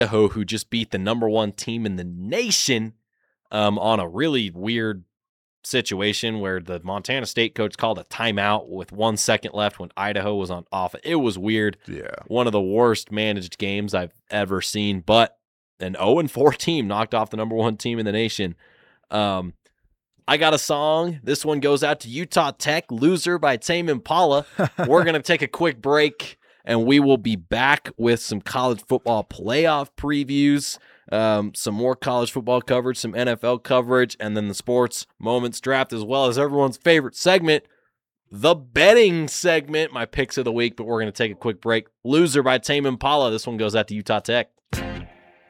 Idaho, who just beat the number one team in the nation on a really weird situation where the Montana State coach called a timeout with 1 second left when Idaho was on off. It was weird. Yeah. One of the worst managed games I've ever seen, but an 0-4 team knocked off the number one team in the nation. I got a song. This one goes out to Utah Tech, Loser by Tame Impala. We're going to take a quick break, and we will be back with some college football playoff previews, some more college football coverage, some NFL coverage, and then the sports moments draft, as well as everyone's favorite segment, the betting segment, my picks of the week. But we're going to take a quick break. Loser by Tame Impala. This one goes out to Utah Tech.